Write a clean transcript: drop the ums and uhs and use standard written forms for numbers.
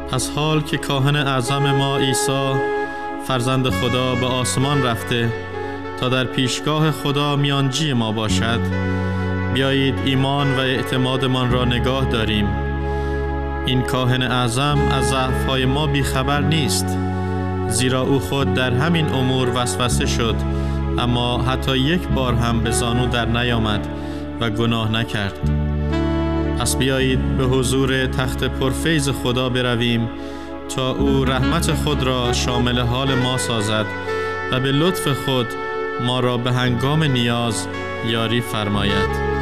از حال که کاهن اعظم ما عیسی فرزند خدا به آسمان رفته تا در پیشگاه خدا میانجی ما باشد، بیایید ایمان و اعتمادمان را نگاه داریم. این کاهن اعظم از ضعف‌های ما بیخبر نیست، زیرا او خود در همین امور وسوسه شد، اما حتی یک بار هم به زانو در نیامد و گناه نکرد. پس بیایید به حضور تخت پرفیض خدا برویم تا او رحمت خود را شامل حال ما سازد و به لطف خود ما را به هنگام نیاز یاری فرماید.